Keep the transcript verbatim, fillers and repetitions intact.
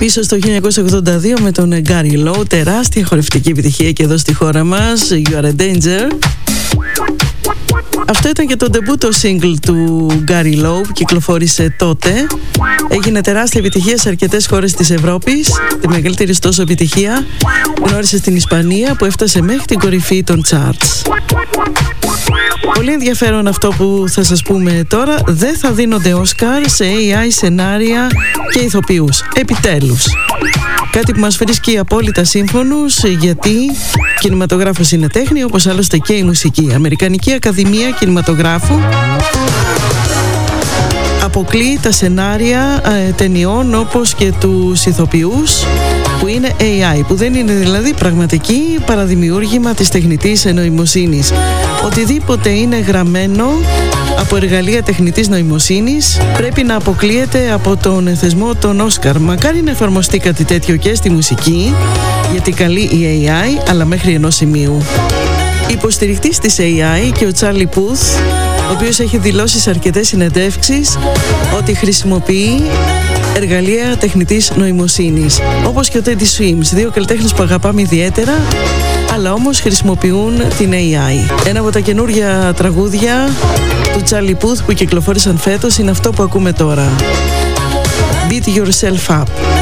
Πίσω στο χίλια εννιακόσια ογδόντα δύο με τον Gary Lowe, τεράστια χορευτική επιτυχία και εδώ στη χώρα μας, You Are a Danger. Αυτό ήταν και το ντεμπούτο single του Gary Lowe που κυκλοφόρησε τότε. Έγινε τεράστια επιτυχία σε αρκετές χώρες της Ευρώπης. Τη μεγαλύτερη τόσο επιτυχία γνώρισε στην Ισπανία, που έφτασε μέχρι την κορυφή των charts. Πολύ ενδιαφέρον αυτό που θα σας πούμε τώρα. Δεν θα δίνονται Όσκαρ σε έι άι σενάρια και ηθοποιούς. Επιτέλους. Κάτι που μας βρίσκει απόλυτα σύμφωνους, γιατί κινηματογράφος είναι τέχνη, όπως άλλωστε και η μουσική. Αμερικανική Ακαδημία Κινηματογράφου αποκλείει τα σενάρια ε, ταινιών όπως και τους ηθοποιούς που είναι έι άι, που δεν είναι δηλαδή πραγματική παραδημιούργημα της τεχνητής νοημοσύνης. Οτιδήποτε είναι γραμμένο από εργαλεία τεχνητής νοημοσύνης πρέπει να αποκλείεται από τον θεσμό των Όσκαρ. Μακάρι να εφαρμοστεί κάτι τέτοιο και στη μουσική, γιατί καλεί η έι άι, αλλά μέχρι ενός σημείου. Υποστηρικτής της έι άι και ο Τσάρλι Πουθ, ο οποίος έχει δηλώσει σε αρκετές συνεντεύξεις ότι χρησιμοποιεί εργαλεία τεχνητής νοημοσύνης, όπως και ο Τέντι Σουίμς, δύο καλλιτέχνες που αγαπάμε ιδιαίτερα, αλλά όμως χρησιμοποιούν την έι άι. Ένα από τα καινούργια τραγούδια του Τσάρλι Πουθ που κυκλοφόρησαν φέτος είναι αυτό που ακούμε τώρα, Beat Yourself Up.